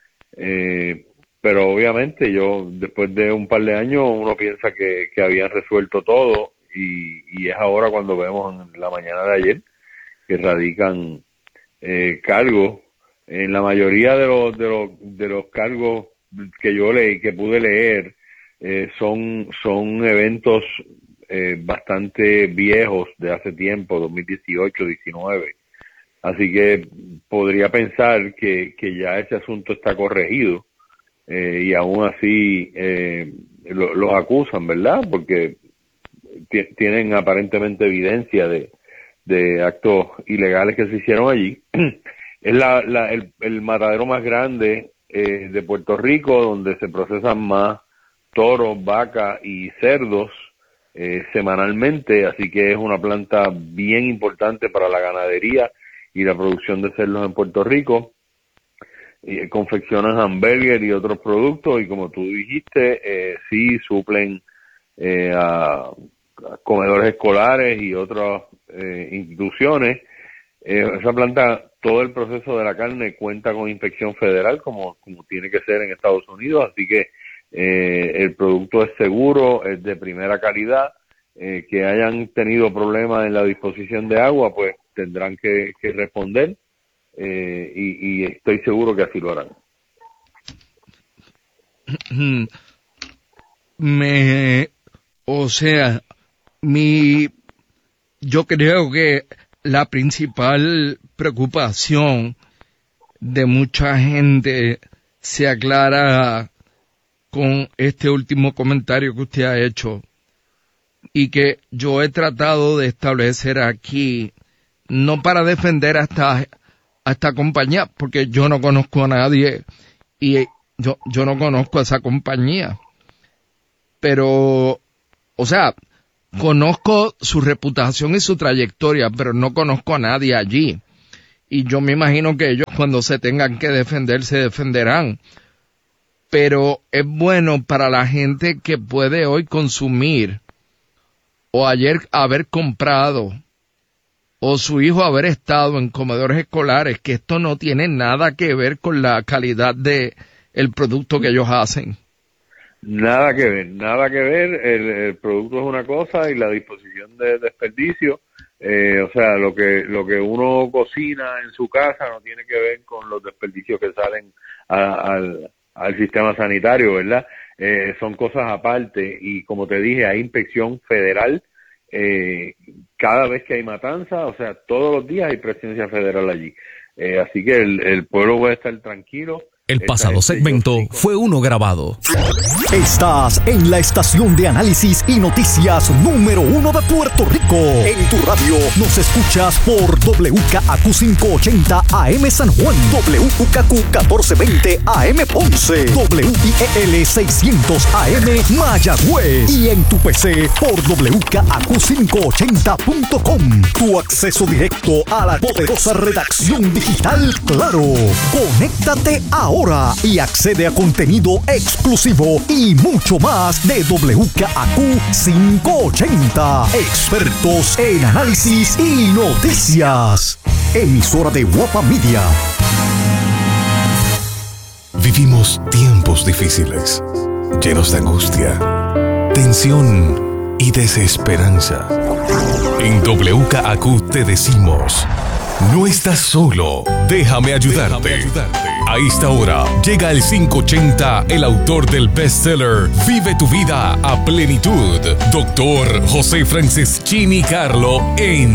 pero obviamente yo, después de un par de años, uno piensa que habían resuelto todo, y es ahora cuando vemos en la mañana de ayer que radican cargos. En la mayoría de los cargos que yo leí, que pude leer, son eventos bastante viejos, de hace tiempo, 2018, 19. Así que podría pensar que ya ese asunto está corregido, y aún así los acusan, ¿verdad? Porque tienen aparentemente evidencia de actos ilegales que se hicieron allí. Es el matadero más grande de Puerto Rico, donde se procesan más toros, vacas y cerdos semanalmente, así que es una planta bien importante para la ganadería y la producción de cerdos en Puerto Rico. confeccionan hamburger y otros productos, y como tú dijiste, sí suplen a comedores escolares y otras instituciones. Esa planta, todo el proceso de la carne cuenta con inspección federal, como tiene que ser en Estados Unidos, así que el producto es seguro, es de primera calidad. Que hayan tenido problemas en la disposición de agua, pues tendrán que responder, y estoy seguro que así lo harán. Yo creo que la principal preocupación de mucha gente se aclara con este último comentario que usted ha hecho, y que yo he tratado de establecer aquí, no para defender a esta compañía, porque yo no conozco a nadie y yo no conozco a esa compañía, pero, o sea, conozco su reputación y su trayectoria, pero no conozco a nadie allí, y yo me imagino que ellos, cuando se tengan que defender, se defenderán. Pero es bueno para la gente que puede hoy consumir, o ayer haber comprado, o su hijo haber estado en comedores escolares, que esto no tiene nada que ver con la calidad de el producto que ellos hacen. Nada que ver. El producto es una cosa y la disposición de desperdicio, o sea, lo que uno cocina en su casa no tiene que ver con los desperdicios que salen al sistema sanitario, ¿verdad? Son cosas aparte, y como te dije, hay inspección federal cada vez que hay matanza, o sea, todos los días hay presencia federal allí, así que el pueblo puede estar tranquilo. El pasado segmento fue uno grabado. Estás en la estación de análisis y noticias número 1 de Puerto Rico. En tu radio nos escuchas por WKAQ 580 AM San Juan, WKQ 1420 AM Ponce, WIEL 600 AM Mayagüez, y en tu PC por WKAQ580.com. Tu acceso directo a la poderosa redacción digital Claro. Conéctate ahora y accede a contenido exclusivo y mucho más de WKAQ 580. Expertos en análisis y noticias. Emisora de Guapa Media. Vivimos tiempos difíciles, llenos de angustia, tensión y desesperanza. En WKAQ te decimos: no estás solo, déjame ayudarte. A esta hora llega el 580, el autor del bestseller Vive tu vida a plenitud, Dr. José Franceschini Carlo, en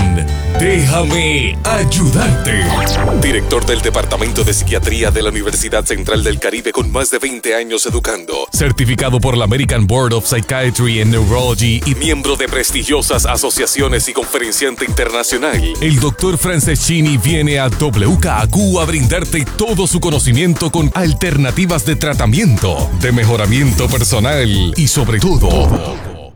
Déjame ayudarte. Director del Departamento de Psiquiatría de la Universidad Central del Caribe, con más de 20 años educando, certificado por la American Board of Psychiatry and Neurology y miembro de prestigiosas asociaciones y conferenciante internacional. El Dr. Franceschini viene a WKAQ a brindarte todo su conocimiento con alternativas de tratamiento, de mejoramiento personal y sobre todo,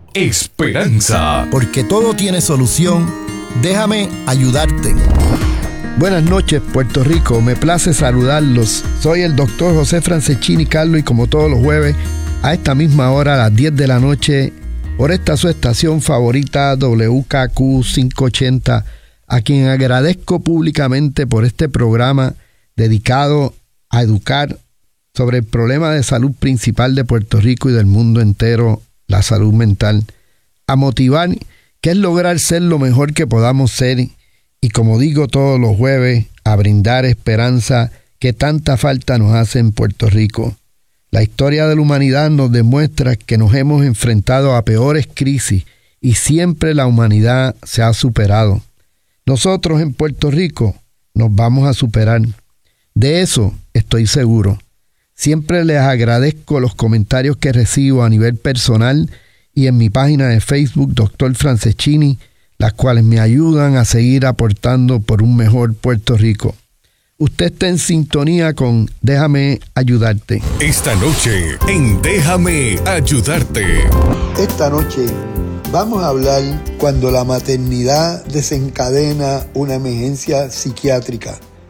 esperanza. Porque todo tiene solución, déjame ayudarte. Buenas noches, Puerto Rico, me place saludarlos. Soy el doctor José Franceschini Carlo, y como todos los jueves, a esta misma hora, a las 10 de la noche, por esta su estación favorita, WKAQ 580, a quien agradezco públicamente por este programa dedicado a educar sobre el problema de salud principal de Puerto Rico y del mundo entero, la salud mental, a motivar, que es lograr ser lo mejor que podamos ser, y como digo todos los jueves, a brindar esperanza que tanta falta nos hace en Puerto Rico. La historia de la humanidad nos demuestra que nos hemos enfrentado a peores crisis y siempre la humanidad se ha superado. Nosotros en Puerto Rico nos vamos a superar. De eso estoy seguro. Siempre les agradezco los comentarios que recibo a nivel personal y en mi página de Facebook, Dr. Franceschini, las cuales me ayudan a seguir aportando por un mejor Puerto Rico. Usted está en sintonía con Déjame ayudarte. Esta noche en Déjame ayudarte. Esta noche vamos a hablar cuando la maternidad desencadena una emergencia psiquiátrica.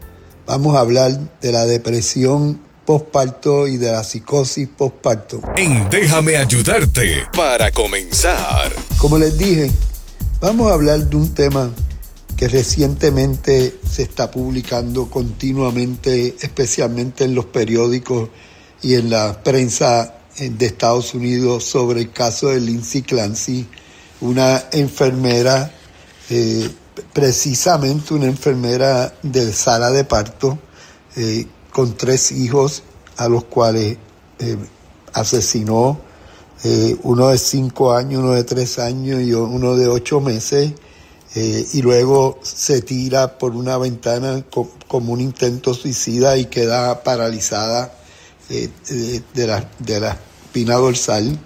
Vamos a hablar de la depresión posparto y de la psicosis posparto. En Déjame Ayudarte para comenzar. Como les dije, vamos a hablar de un tema que recientemente se está publicando continuamente, especialmente en los periódicos y en la prensa de Estados Unidos, sobre el caso de Lindsay Clancy, una enfermera, precisamente una enfermera de sala de parto, con 3 hijos a los cuales asesinó, uno de 5 años, uno de 3 años y uno de 8 meses, y luego se tira por una ventana como un intento suicida y queda paralizada de la espina dorsal.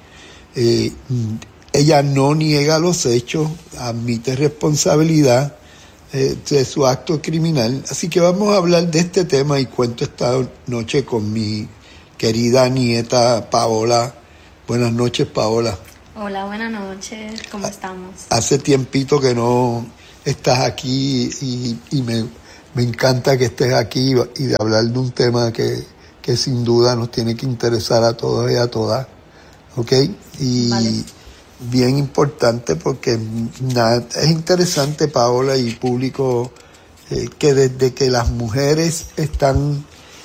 Ella no niega los hechos, admite responsabilidad de su acto criminal. Así que vamos a hablar de este tema y cuento esta noche con mi querida nieta Paola. Buenas noches, Paola. Hola, buenas noches. ¿Cómo estamos? Hace tiempito que no estás aquí y me encanta que estés aquí y de hablar de un tema que sin duda nos tiene que interesar a todos y a todas. ¿Ok? Y vale. Bien importante porque es interesante, Paola y público, que desde que las mujeres están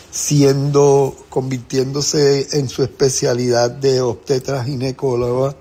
convirtiéndose en su especialidad de obstetra ginecóloga,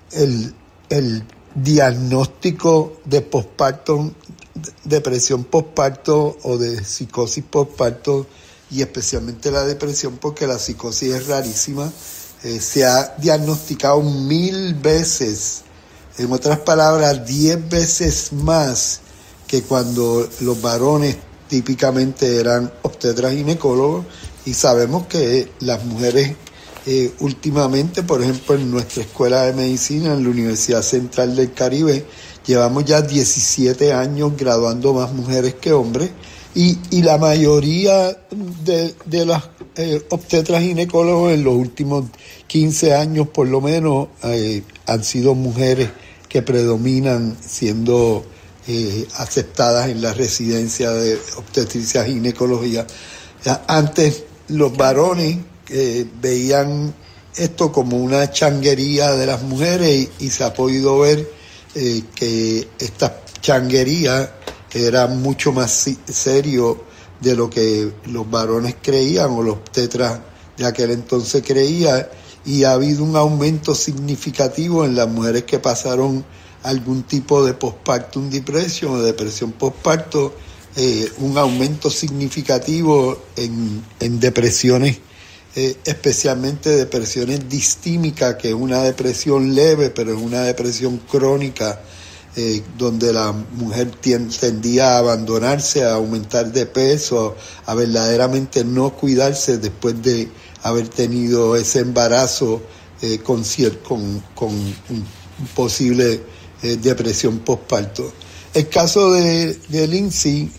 el diagnóstico de posparto, depresión posparto o de psicosis posparto, y especialmente la depresión, porque la psicosis es rarísima, se ha diagnosticado 1000 veces, en otras palabras 10 veces más que cuando los varones típicamente eran obstetras ginecólogos, y sabemos que las mujeres últimamente, por ejemplo, en nuestra escuela de medicina, en la Universidad Central del Caribe, llevamos ya 17 años graduando más mujeres que hombres, y la mayoría de las obstetras ginecólogos en los últimos 15 años por lo menos han sido mujeres que predominan siendo aceptadas en la residencia de obstetricia ginecología. Antes los varones veían esto como una changuería de las mujeres y se ha podido ver que esta changuería era mucho más serio de lo que los varones creían o los obstetras de aquel entonces creían, y ha habido un aumento significativo en las mujeres que pasaron algún tipo de postpartum depression o depresión postparto, un aumento significativo en depresiones, especialmente depresiones distímicas, que es una depresión leve, pero es una depresión crónica, donde la mujer tendía a abandonarse, a aumentar de peso, a verdaderamente no cuidarse después de haber tenido ese embarazo con posible depresión postparto. El caso de Lindsay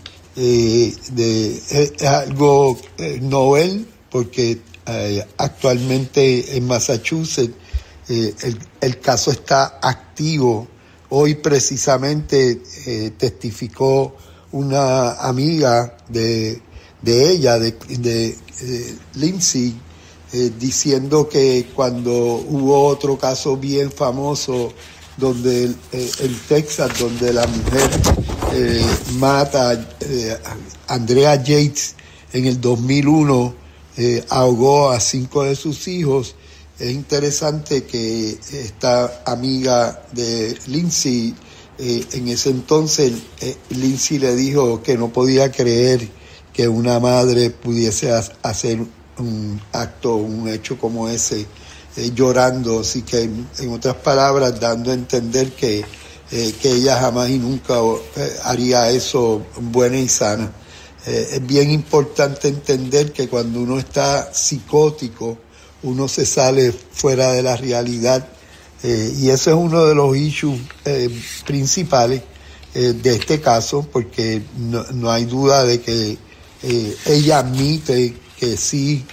es algo novel, porque actualmente en Massachusetts el caso está activo. Hoy precisamente testificó una amiga de ella, de Lindsay, diciendo que cuando hubo otro caso bien famoso donde en Texas, donde la mujer mata a Andrea Yates en el 2001, ahogó a 5 de sus hijos. Es interesante que esta amiga de Lindsay, en ese entonces, Lindsay le dijo que no podía creer que una madre pudiese hacer un acto, un hecho como ese, llorando. Así que, en otras palabras, dando a entender que ella jamás y nunca haría eso buena y sana. Es bien importante entender que cuando uno está psicótico, uno se sale fuera de la realidad, y eso es uno de los issues principales de este caso, porque no hay duda de que ella admite que sí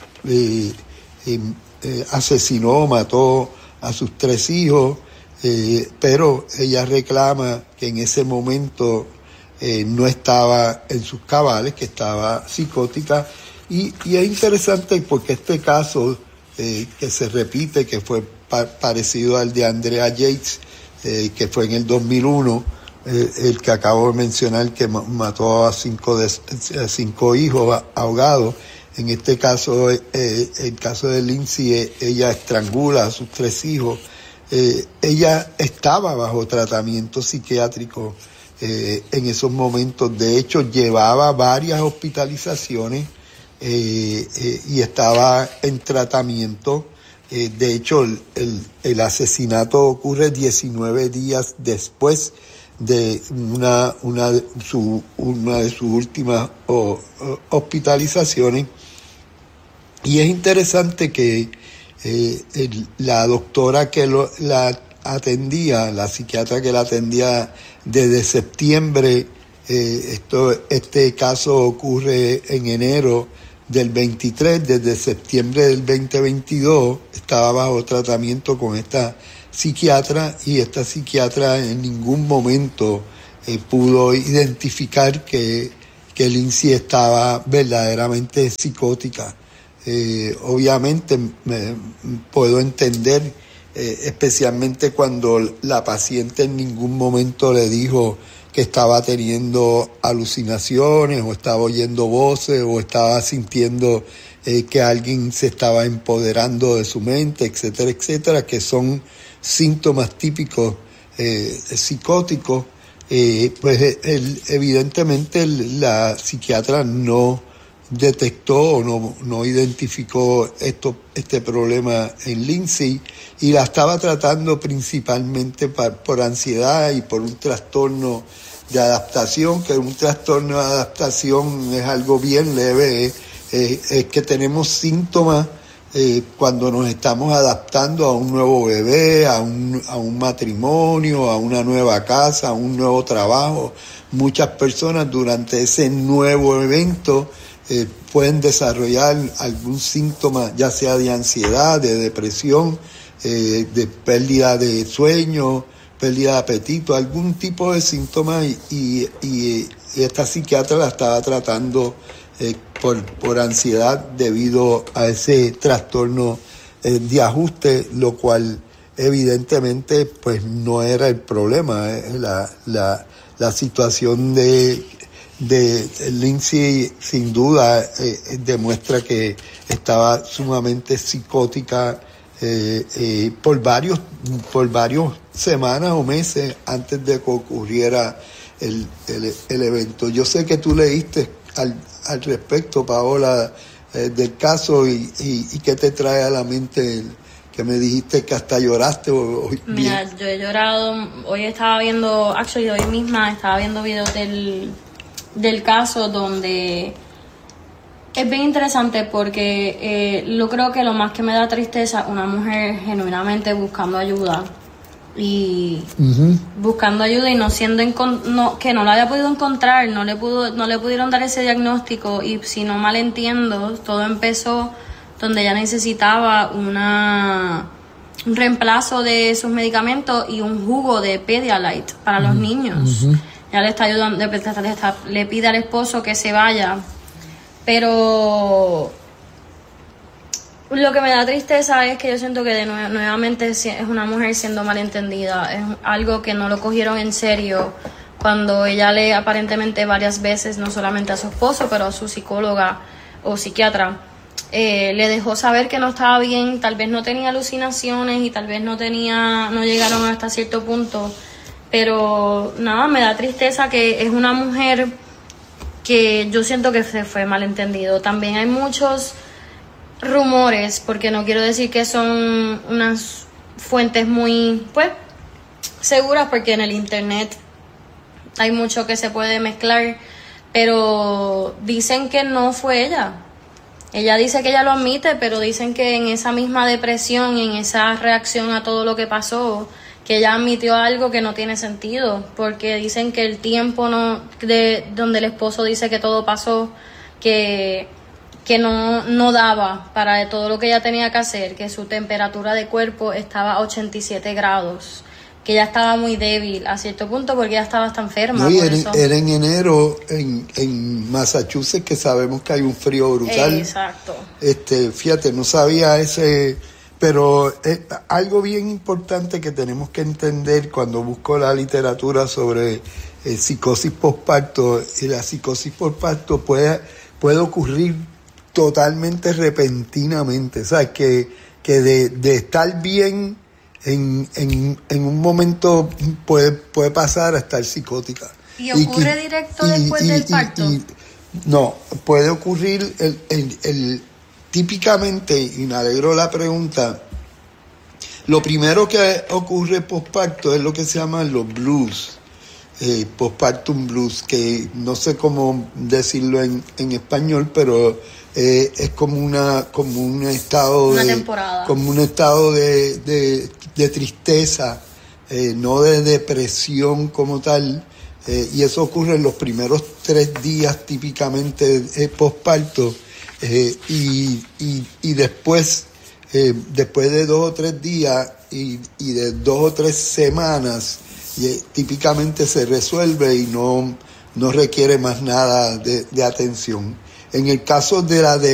asesinó, mató a sus 3 hijos, pero ella reclama que en ese momento no estaba en sus cabales, que estaba psicótica. Y es interesante porque este caso que se repite, que fue parecido al de Andrea Yates, que fue en el 2001, el que acabo de mencionar, que mató a 5 hijos ahogados. En este caso, el caso de Lindsay, ella estrangula a sus 3 hijos. Ella estaba bajo tratamiento psiquiátrico en esos momentos. De hecho, llevaba varias hospitalizaciones y estaba en tratamiento. De hecho, el asesinato ocurre 19 días después de una de sus últimas hospitalizaciones. Y es interesante que la doctora que la atendía, la psiquiatra que la atendía desde septiembre, este caso ocurre en enero del 23, desde septiembre del 2022 estaba bajo tratamiento con esta psiquiatra, y esta psiquiatra en ningún momento pudo identificar que Lindsay estaba verdaderamente psicótica. Obviamente puedo entender, especialmente cuando la paciente en ningún momento le dijo que estaba teniendo alucinaciones, o estaba oyendo voces, o estaba sintiendo que alguien se estaba empoderando de su mente, etcétera, etcétera, que son síntomas típicos psicóticos. Pues evidentemente la psiquiatra no detectó o no identificó este problema en Lindsay, y la estaba tratando principalmente por ansiedad y por un trastorno de adaptación, que un trastorno de adaptación es algo bien leve, es que tenemos síntomas cuando nos estamos adaptando a un nuevo bebé, a un matrimonio, a una nueva casa, a un nuevo trabajo. Muchas personas durante ese nuevo evento pueden desarrollar algún síntoma, ya sea de ansiedad, de depresión, de pérdida de sueño, pérdida de apetito, algún tipo de síntoma, y esta psiquiatra la estaba tratando por ansiedad debido a ese trastorno de ajuste, lo cual evidentemente pues no era el problema. La situación de Lindsay sin duda demuestra que estaba sumamente psicótica por varios semanas o meses antes de que ocurriera el evento. Yo sé que tú leíste al respecto, Paola, del caso, y qué te trae a la mente, que me dijiste que hasta lloraste. Mira, yo he llorado. Hoy misma estaba viendo videos del caso, donde es bien interesante porque yo creo que lo más que me da tristeza, una mujer genuinamente buscando ayuda y buscando ayuda y no siendo que no la haya podido encontrar, no le pudieron dar ese diagnóstico, y si no mal entiendo, todo empezó donde ella necesitaba un reemplazo de sus medicamentos y un jugo de Pedialyte para los niños. Ya le está ayudando, le pide al esposo que se vaya, pero lo que me da tristeza es que yo siento que nuevamente es una mujer siendo malentendida. Es algo que no lo cogieron en serio cuando ella aparentemente varias veces, no solamente a su esposo, pero a su psicóloga o psiquiatra, le dejó saber que no estaba bien. Tal vez no tenía alucinaciones y tal vez no llegaron hasta cierto punto. Pero nada, me da tristeza que es una mujer que yo siento que se fue malentendido. También hay muchos rumores, porque no quiero decir que son unas fuentes muy seguras, porque en el internet hay mucho que se puede mezclar, pero dicen que no fue ella. Ella dice que ella lo admite, pero dicen que en esa misma depresión y en esa reacción a todo lo que pasó, que ella admitió algo que no tiene sentido, porque dicen que el tiempo donde el esposo dice que todo pasó, que no daba para todo lo que ella tenía que hacer, que su temperatura de cuerpo estaba a 87 grados, que ella estaba muy débil a cierto punto porque ella estaba hasta enferma. No, y era en enero en Massachusetts, que sabemos que hay un frío brutal. Exacto. Fíjate, no sabía ese, pero algo bien importante que tenemos que entender cuando busco la literatura sobre psicosis postparto, y la psicosis postparto puede ocurrir totalmente repentinamente, ¿sabes? Que de estar bien en un momento puede pasar a estar psicótica. ¿Y ocurre directo después del parto? No, puede ocurrir típicamente, y me alegro la pregunta, lo primero que ocurre postparto es lo que se llaman los blues, postpartum blues, que no sé cómo decirlo en español, pero es como un estado de tristeza, no de depresión como tal, y eso ocurre en los primeros 3 días típicamente postparto, y después de 2 o 3 días y de 2 o 3 semanas típicamente se resuelve y no requiere más nada de atención. En el caso de la